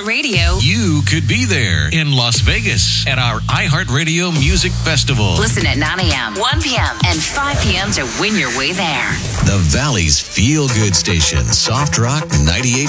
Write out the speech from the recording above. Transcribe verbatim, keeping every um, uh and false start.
iHeartRadio. You could be there in Las Vegas at our iHeartRadio Music Festival. Listen at nine a.m., one p.m., and five p.m. to win your way there. The Valley's feel-good station, Soft Rock ninety-eight.